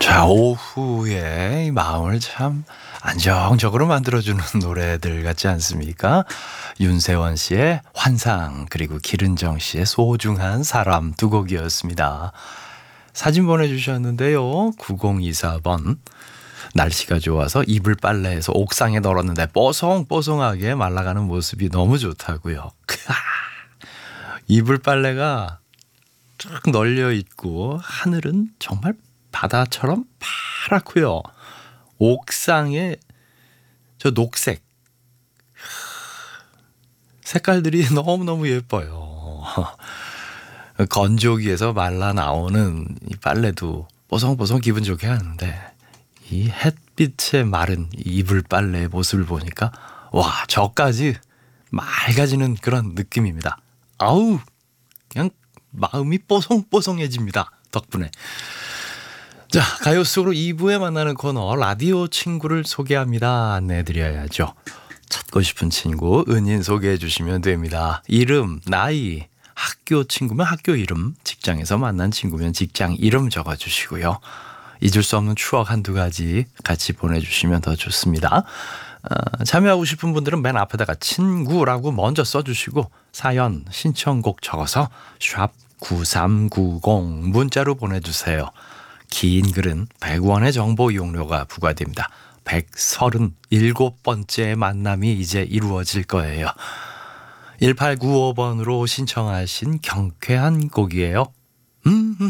자, 오후에 이 마음을 참 안정적으로 만들어주는 노래들 같지 않습니까? 윤세원 씨의 환상, 그리고 기른정 씨의 소중한 사람 두 곡이었습니다. 사진 보내주셨는데요. 9024번. 날씨가 좋아서 이불 빨래해서 옥상에 널었는데 뽀송뽀송하게 말라가는 모습이 너무 좋다고요. 이불 빨래가 쭉 널려 있고 하늘은 정말 바다처럼 파랗고요. 옥상에 저 녹색 색깔들이 너무너무 예뻐요. 건조기에서 말라 나오는 이 빨래도 뽀송뽀송 기분 좋게 하는데 이 햇빛에 마른 이불 빨래의 모습을 보니까 와, 저까지 맑아지는 그런 느낌입니다. 아우, 그냥 마음이 뽀송뽀송해집니다. 덕분에. 자, 가요 속으로 2부에 만나는 코너 라디오 친구를 소개합니다. 안내해드려야죠. 찾고 싶은 친구 은인 소개해 주시면 됩니다. 이름, 나이, 학교 친구면 학교 이름, 직장에서 만난 친구면 직장 이름 적어주시고요. 잊을 수 없는 추억 한두 가지 같이 보내주시면 더 좋습니다. 참여하고 싶은 분들은 맨 앞에다가 친구라고 먼저 써주시고 사연, 신청곡 적어서 샵 9390 문자로 보내주세요. 긴 글은 100원의 정보 이용료가 부과됩니다. 137번째 만남이 이제 이루어질 거예요. 1895번으로 신청하신 경쾌한 곡이에요.